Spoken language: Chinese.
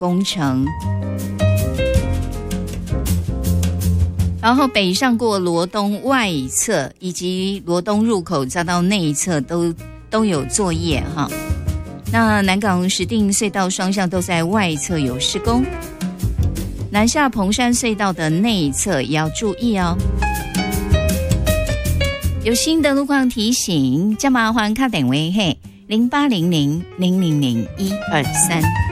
工程。然后北上过罗东外侧以及罗东入口再到内侧都有作业哈。那南港石碇隧道双向都在外侧有施工，南下彭山隧道的内侧也要注意哦。有新的路况提醒，加麻烦打电话0800000123。